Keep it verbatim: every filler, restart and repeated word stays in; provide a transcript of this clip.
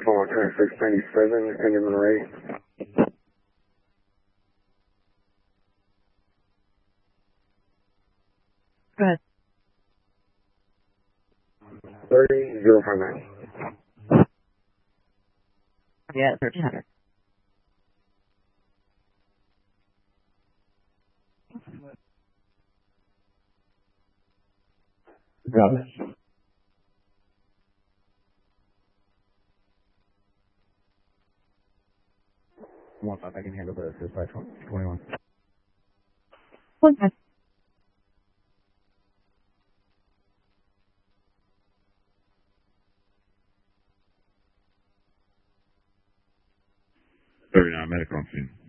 Following twenty-six ninety-seven, engine Monterey. Go ahead. thirty zero five nine. Yeah, thirteen hundred. Got it. One five, I can handle this. It's by twenty-one. One five. thirty-nine medical on scene.